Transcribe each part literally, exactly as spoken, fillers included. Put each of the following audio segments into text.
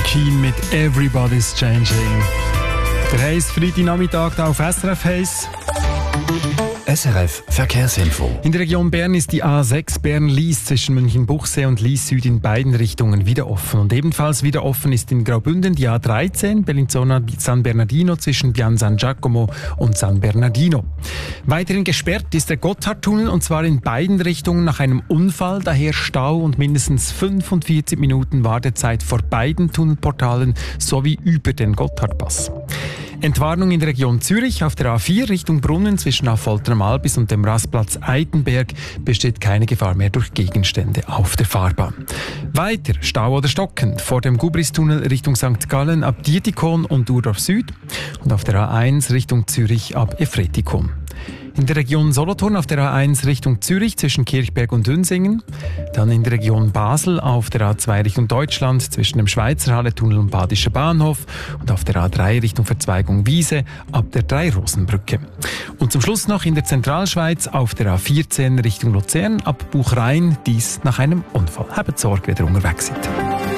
Keen mit «Everybody's Changing». Der Heiss Freitagnachmittag hier auf S R F Heiss. S R F Verkehrsinfo. In der Region Bern ist die A sechs Bern-Lies zwischen Münchenbuchsee und Lies Süd in beiden Richtungen wieder offen. Und ebenfalls wieder offen ist in Graubünden die A dreizehn Bellinzona-San Bernardino zwischen Pian San Giacomo und San Bernardino. Weiterhin gesperrt ist der Gotthardtunnel und zwar in beiden Richtungen nach einem Unfall. Daher Stau und mindestens fünfundvierzig Minuten Wartezeit vor beiden Tunnelportalen sowie über den Gotthardpass. Entwarnung in der Region Zürich auf der A vier Richtung Brunnen zwischen Affolter am Albis und dem Rastplatz Eitenberg besteht keine Gefahr mehr durch Gegenstände auf der Fahrbahn. Weiter Stau oder stockend vor dem Gubristunnel Richtung Sankt Gallen ab Dietikon und Urdorf Süd und auf der A eins Richtung Zürich ab Efretikon. In der Region Solothurn auf der A eins Richtung Zürich zwischen Kirchberg und Dünsingen. Dann in der Region Basel auf der A zwei Richtung Deutschland zwischen dem Schweizer Halletunnel und Badischer Bahnhof. Und auf der A drei Richtung Verzweigung Wiese ab der Drei-Rosen-Brücke. Und zum Schluss noch in der Zentralschweiz auf der A vierzehn Richtung Luzern ab Buchrein. Dies nach einem Unfall. Habt Sorge, wenn ihr unterwegs seid.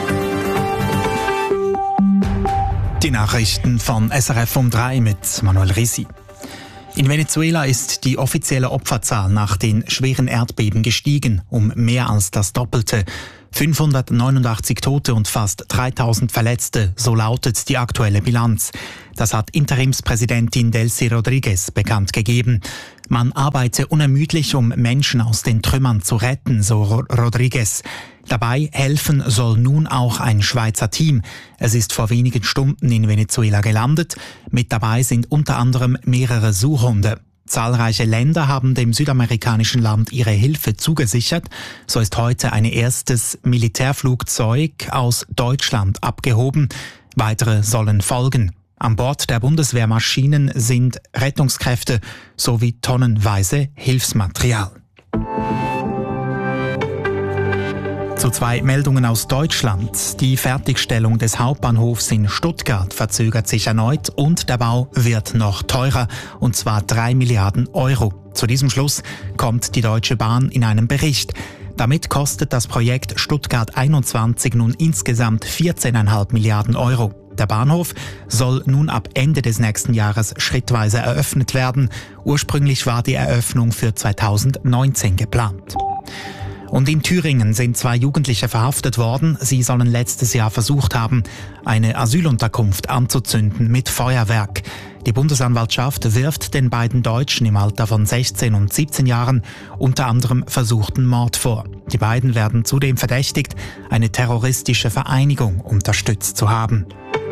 Die Nachrichten von S R F um drei mit Manuel Risi. In Venezuela ist die offizielle Opferzahl nach den schweren Erdbeben gestiegen, um mehr als das Doppelte. fünfhundertneunundachtzig Tote und fast dreitausend Verletzte, so lautet die aktuelle Bilanz. Das hat Interimspräsidentin Delcy Rodriguez bekannt gegeben. Man arbeite unermüdlich, um Menschen aus den Trümmern zu retten, so Rodriguez. Dabei helfen soll nun auch ein Schweizer Team. Es ist vor wenigen Stunden in Venezuela gelandet. Mit dabei sind unter anderem mehrere Suchhunde. Zahlreiche Länder haben dem südamerikanischen Land ihre Hilfe zugesichert. So ist heute ein erstes Militärflugzeug aus Deutschland abgehoben. Weitere sollen folgen. An Bord der Bundeswehrmaschinen sind Rettungskräfte sowie tonnenweise Hilfsmaterial. Zu zwei Meldungen aus Deutschland. Die Fertigstellung des Hauptbahnhofs in Stuttgart verzögert sich erneut und der Bau wird noch teurer, und zwar drei Milliarden Euro. Zu diesem Schluss kommt die Deutsche Bahn in einem Bericht. Damit kostet das Projekt Stuttgart einundzwanzig nun insgesamt vierzehn Komma fünf Milliarden Euro. Der Bahnhof soll nun ab Ende des nächsten Jahres schrittweise eröffnet werden. Ursprünglich war die Eröffnung für zweitausendneunzehn geplant. Und in Thüringen sind zwei Jugendliche verhaftet worden. Sie sollen letztes Jahr versucht haben, eine Asylunterkunft anzuzünden mit Feuerwerk. Die Bundesanwaltschaft wirft den beiden Deutschen im Alter von sechzehn und siebzehn Jahren unter anderem versuchten Mord vor. Die beiden werden zudem verdächtigt, eine terroristische Vereinigung unterstützt zu haben.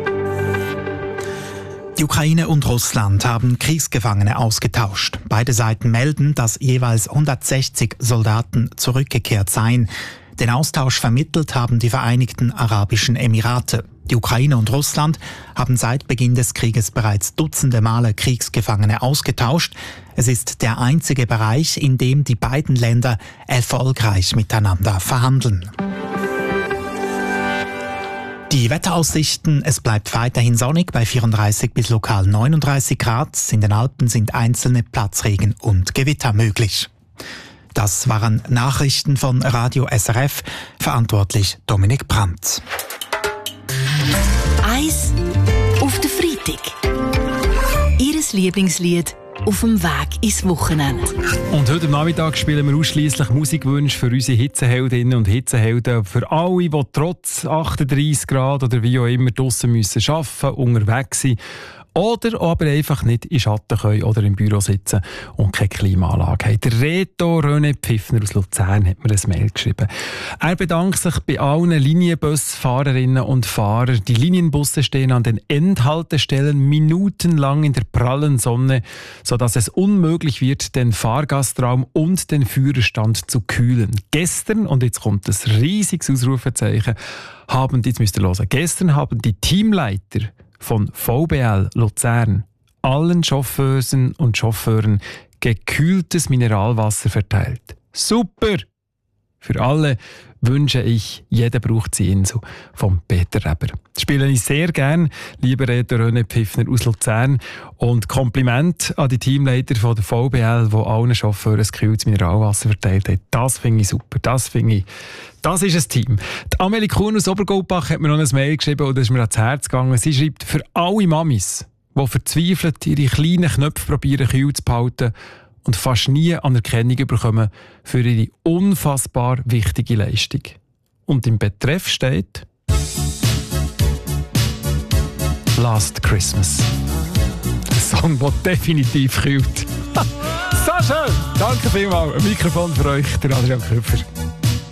Die Ukraine und Russland haben Kriegsgefangene ausgetauscht. Beide Seiten melden, dass jeweils hundertsechzig Soldaten zurückgekehrt seien. Den Austausch vermittelt haben die Vereinigten Arabischen Emirate. Die Ukraine und Russland haben seit Beginn des Krieges bereits dutzende Male Kriegsgefangene ausgetauscht. Es ist der einzige Bereich, in dem die beiden Länder erfolgreich miteinander verhandeln. Die Wetteraussichten: Es bleibt weiterhin sonnig bei vierunddreißig bis lokal neununddreißig Grad. In den Alpen sind einzelne Platzregen und Gewitter möglich. Das waren Nachrichten von Radio S R F. Verantwortlich Dominik Brandt. Eis auf den Freitag. Ihres Lieblingslied auf dem Weg ins Wochenende. Und heute am Nachmittag spielen wir ausschliesslich Musikwünsche für unsere Hitzeheldinnen und Hitzehelden. Für alle, die trotz achtunddreißig Grad oder wie auch immer draussen müssen arbeiten, unterwegs sind. Oder aber einfach nicht in Schatten können oder im Büro sitzen und keine Klimaanlage haben. Der Reto René Pfiffner aus Luzern hat mir ein Mail geschrieben. Er bedankt sich bei allen Linienbusfahrerinnen und Fahrern. Die Linienbusse stehen an den Endhaltestellen minutenlang in der prallen Sonne, sodass es unmöglich wird, den Fahrgastraum und den Führerstand zu kühlen. Gestern, und jetzt kommt das riesiges Ausrufezeichen, haben, jetzt müsst ihr hören, gestern haben die Teamleiter von V B L Luzern allen Chauffeusen und Chauffeuren gekühltes Mineralwasser verteilt. Super! Für alle wünsche ich, jeder braucht die Insel von Peter Reber. Das spiele ich sehr gern, lieber Reto René Pfiffner aus Luzern. Und Kompliment an die Teamleiter von der V B L, die allen Chauffeuren das kühles Mineralwasser verteilt haben. Das finde ich super, das finde ich, das ist ein Team. Die Amelie Kuhn aus Obergoldbach hat mir noch ein Mail geschrieben und das ist mir ans Herz gegangen. Sie schreibt, für alle Mamis, die verzweifelt ihre kleinen Knöpfe probieren kühl zu behalten und fast nie Anerkennung bekommen für ihre unfassbar wichtige Leistung. Und im Betreff steht Last Christmas. Ein Song, der definitiv kühlt. So schön! Danke vielmals. Ein Mikrofon für euch, der Adrian Köpfer.